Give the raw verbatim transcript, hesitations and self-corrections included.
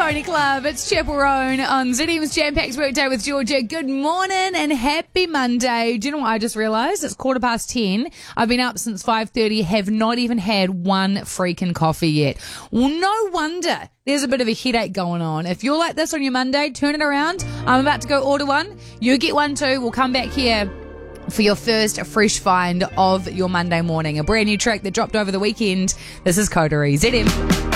Pony Club. It's Chaperone on Z M's Jam-Packed Workday with Georgia. Good morning and happy Monday. Do you know what I just realised? It's quarter past ten. I've been up since five thirty, have not even had one freaking coffee yet. Well, no wonder there's a bit of a headache going on. If you're like this on your Monday, turn it around. I'm about to go order one. You get one too. We'll come back here for your first fresh find of your Monday morning. A brand new track that dropped over the weekend. This is Coterie, Z M.